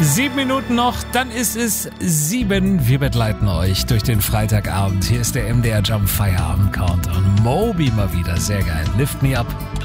7 Minuten noch, dann ist es 7. Wir begleiten euch durch den Freitagabend. Hier ist der MDR Jump Feierabend Countdown. Moby mal wieder, sehr geil. Lift Me Up.